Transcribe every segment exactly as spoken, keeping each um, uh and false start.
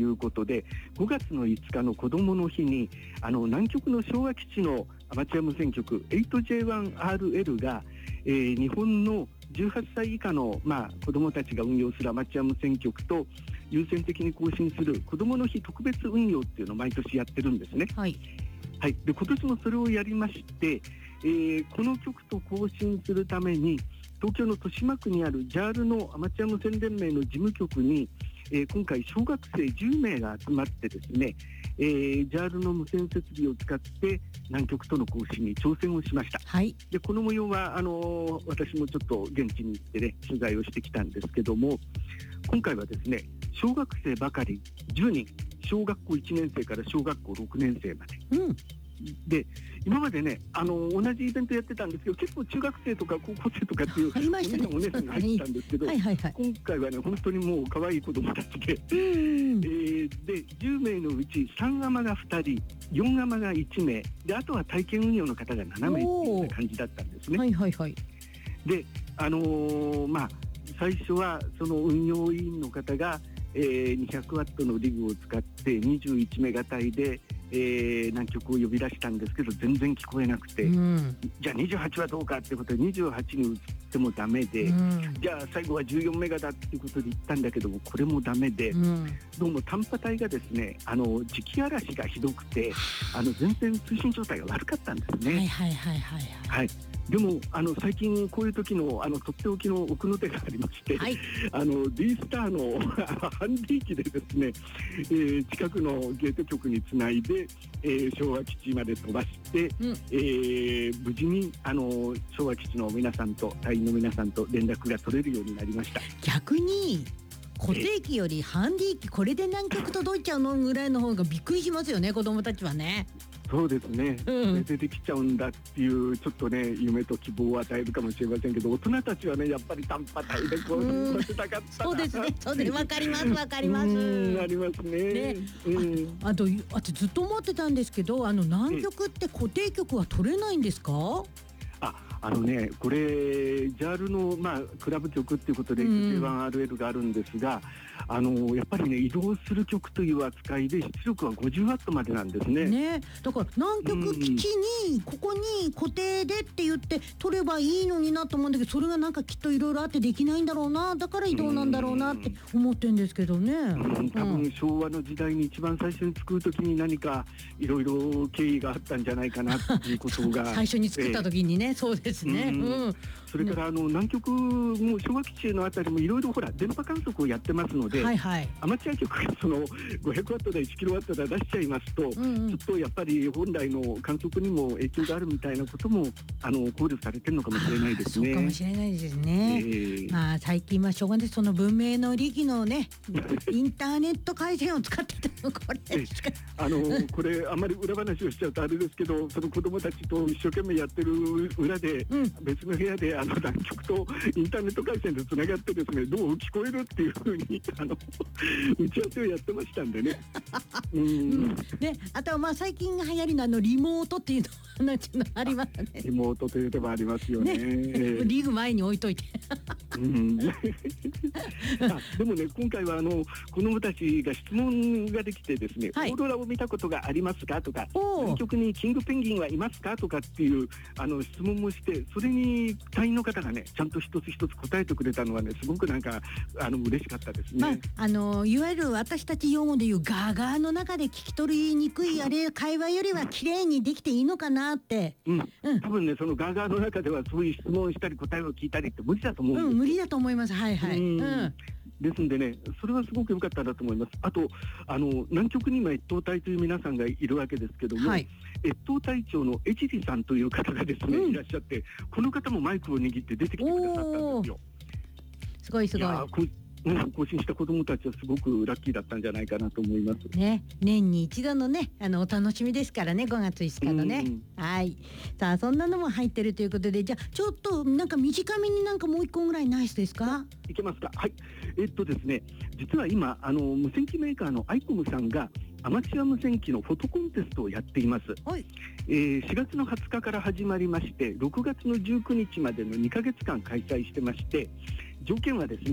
いうことで、ごがつのいつかの子どもの日にあの南極の昭和基地のアマチュア無線局 エイトジェイワンアールエル が、えー、日本のじゅうはっさい以下の、まあ、子どもたちが運用するアマチュア無線局と優先的に更新する子どもの日特別運用っていうのを毎年やってるんですね。 はい、 はい、で今年もそれをやりまして、えー、この局と更新するために東京の豊島区にある ジャール のアマチュア無線連盟の事務局に、えー、今回小学生じゅうめいが集まってですね、えー、ジャール の無線設備を使って南極との交信に挑戦をしました。 はい、 でこの模様はあのー、私もちょっと現地に行ってね取材をしてきたんですけども、今回はですね小学生ばかりじゅうにん、小学校いちねんせいから小学校ろくねんせいまで、うん、で今までねあの同じイベントやってたんですけど、結構中学生とか高校生とかっていうお姉さんお姉さんが入ってたんですけど、はいはいはい、今回はね本当にもう可愛い子どもたちで、えー、でじゅうめいのうちさんアマがふたり、よんアマがいちめいで、あとは体験運用の方がななめいっていうような感じだったんですね。 はいはいはい、 であのー、まあ最初はその運用委員の方が、えー、にひゃくワットのリグを使ってにじゅういちメガ帯でえー、南極を呼び出したんですけど全然聞こえなくて、うん、じゃあにじゅうはちはどうかってことでにじゅうはちに移ってもダメで、うん、じゃあ最後はじゅうよんメガだっていうことで言ったんだけどもこれもダメで、うん、どうも短波帯がですねあの磁気嵐がひどくてあの全然通信状態が悪かったんですね。 はいはいはいはい、 はい、でもあの最近こういう時のあのとっておきの奥の手がありまして、はい、あの D スターのハンディ機でですね、えー、近くのゲート局につないで、えー、昭和基地まで飛ばして、うんえー、無事にあの昭和基地の皆さんと隊員の皆さんと連絡が取れるようになりました。 逆に固定機よりハンディ機これで南極届いちゃうのぐらいの方がびっくりしますよね、子どもたちはね。 そうですね、うん、出てきちゃうんだっていうちょっとね夢と希望を与えるかもしれませんけど、大人たちはねやっぱり短波帯でこうさせたかったな。 そうですね、そうですね、わかりますわかります。 ありますね。ね、 うん、あ, あとあとずっと思ってたんですけど、あの南極って固定局は取れないんですか？ ああのね、これ ジャール の、まあ、クラブ局っていうことで エイトジェイワンアールエル があるんですが、あのやっぱりね移動する局という扱いで出力はごじゅうワットまでなんですね。 ね、だから南極基地にここに固定でって言って取ればいいのになと思うんだけど、それがなんかきっといろいろあってできないんだろうな、だから移動なんだろうなって思ってるんですけどね。 うん、多分昭和の時代に一番最初に作るときに何かいろいろ経緯があったんじゃないかなっていうことが最初に作った時にね、えー、そうですね。うんうん、 それからあの南極も昭和基地のあたりもいろいろほら電波観測をやってますので、はいはい、アマチュア局がそのごひゃくワットだいちキロワットだ出しちゃいますと、うんうん、ちょっとやっぱり本来の観測にも影響があるみたいなこともあの考慮されてるのかもしれないですね。 そうかもしれないですね。えー、まあ最近はしょうがない、その文明の利器のねインターネット回線を使ってたのこれしかあのこれあんまり裏話をしちゃうとあれですけど、その子どもたちと一生懸命やってる裏で、うん、別の部屋であの南極とインターネット回線でつながってですね、どう聞こえるっていうふうにあの打ち合わせをやってましたんでね。うん、うん、 ね、あとはまあ最近流行りのあのリモートっていうのなんていうのありますね。 リモートという手もありますよね。ね、 リーグ前に置いといて。 うん、あでもね今回はあの子どもたちが質問ができてですね、はい、オーロラを見たことがありますかとか、南極にキングペンギンはいますかとかっていうあの質問もして、それに隊員の方がねちゃんと一つ一つ答えてくれたのはねすごくなんかあの嬉しかったですね。まあ、 あのいわゆる私たち用語でいうガーガーの中で聞き取りにくいあれ会話よりは綺麗にできていいのかなって、 うんうん、多分ねそのガーガーの中ではそういう質問したり答えを聞いたりって無理だと思うんですよ。 うん、無理だと思います。はいはい。うん、 ですんでねそれはすごく良かったなと思います。あとあの南極に今越冬隊という皆さんがいるわけですけども、はい、越冬隊長の江尻さんという方がですね、うん、いらっしゃって、この方もマイクを握って出てきてくださったんですよ。 すごいすごい。いやうん、更新した子どもたちはすごくラッキーだったんじゃないかなと思いますね。年に一度のねあのお楽しみですからね、ごがついつかのね、うん、はい。さあそんなのも入ってるということで、じゃあちょっとなんか短めになんかもう一個ぐらいナイスですか？ いけますか？はい、えっとですね実は今あの無線機メーカーのアイコムさんがアマチュア無線機のフォトコンテストをやっています。はい、えー、しがつのはつかから始まりましてろくがつのじゅうくにちまでのにかげつかん開催してまして、条件はですね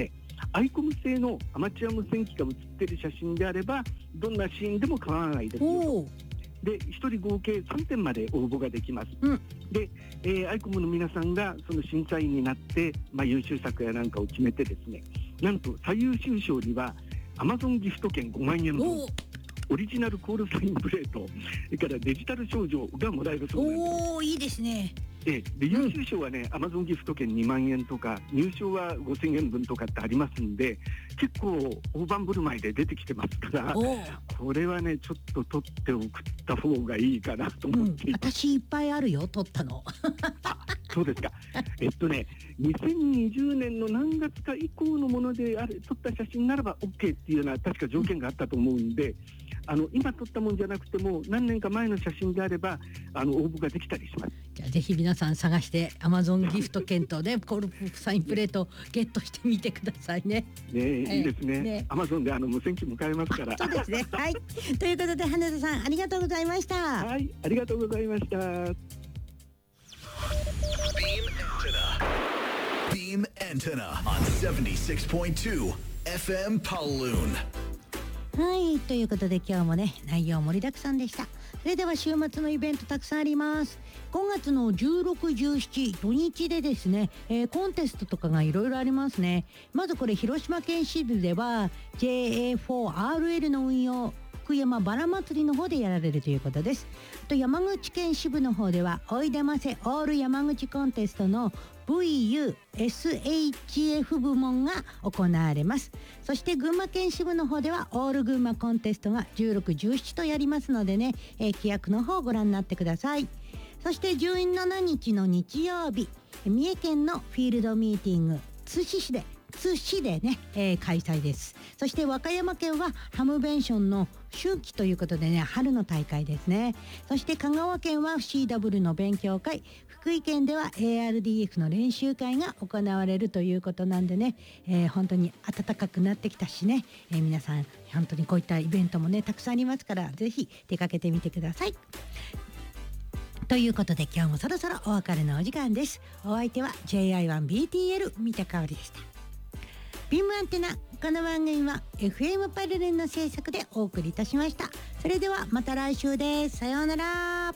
アイコム製のアマチュア無線機が写っている写真であればどんなシーンでも構わないですよ。でひとり合計さんてんまで応募ができます、うん、で、えー、アイコムの皆さんがその審査員になって、まあ、優秀作やなんかを決めてですね、なんと最優秀賞にはアマゾンギフト券ごまんえんぶん、オリジナルコールサインプレート、それからデジタル賞状がもらえるそうなんです。 おー、いいですね。 でで優秀賞はね、アマゾンギフト券にまんえんとか、入賞はごせんえんぶんとかってありますんで、結構大盤振る舞いで出てきてますから、これはねちょっと取って送った方がいいかなと思っています、 うん、私いっぱいあるよ、取ったの。 あ、そうですか。えっとねにせんにじゅうねんの何月か以降のものであれ撮った写真ならば OK っていうような確か条件があったと思うんで、あの今撮ったもんじゃなくても何年か前の写真であればあの応募ができたりします。 じゃあぜひ皆さん探してアマゾンギフト券とねコールサインプレートゲットしてみてくださいね。 ねえ、いいですね。アマゾンであの無線機も買えますから。 そうですね。はい。ということで花田さんありがとうございました。 はい、ありがとうございました。 Beam Antenna on seventy-six point two エフエム Paloon。 はい、ということで今日もね内容盛りだくさんでした。それでは週末のイベントたくさんあります。ごがつのじゅうろく、じゅうしち土日でですね、えー、コンテストとかがいろいろありますね。まずこれ広島県支部では ジェイエーフォーアールエル の運用福山バラ祭りの方でやられるということです。と山口県支部の方ではおいでませオール山口コンテストの ブイユーエスエイチエフ 部門が行われます。そして群馬県支部の方ではオール群馬コンテストがじゅうろく、じゅうしちとやりますのでね、えー、規約の方をご覧になってください。そしてじゅうしちにちの日曜日、三重県のフィールドミーティング津市市で津市でね、えー、開催です。そして和歌山県はハムベンションの秋季ということでね、春の大会ですね。そして香川県は シーダブリュー の勉強会、福井県では エーアールディーエフ の練習会が行われるということなんでね、えー、本当に暖かくなってきたしね、えー、皆さん本当にこういったイベントもねたくさんありますから、ぜひ出かけてみてください。ということで今日もそろそろお別れのお時間です。お相手は ジェイアイワンビーティーエル 三田香織でした。ビームアンテナ、この番組は エフエム パルルンの制作でお送りいたしました。それではまた来週です。さようなら。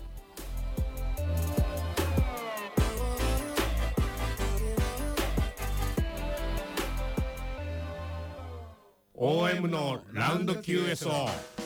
オーエム のラウンド キューエスオー